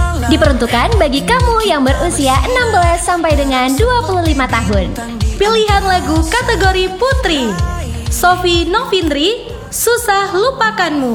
Diperuntukkan bagi kamu yang berusia 16 sampai dengan 25 tahun. Pilihan lagu kategori putri: Sofi Novindri, Susah Lupakanmu.